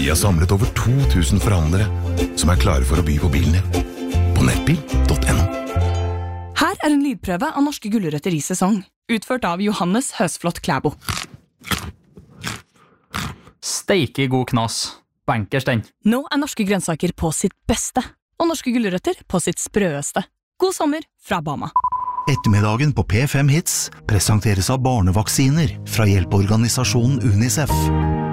Vi har samlet over 2000 forhandlere som klare for å by på bilen din. På nettbil.no. Her en lydprøve av norske gulrøtter i sesong, utført av Johannes Høsflot Klæbo. Steike god knas. Bankers den. Nå norske grønnsaker på sitt beste, og norske gulrøtter på sitt sprøeste. God sommer fra Bama. Ettermiddagen på P5 Hits presenteres av barnevaksiner fra hjelpeorganisasjonen UNICEF.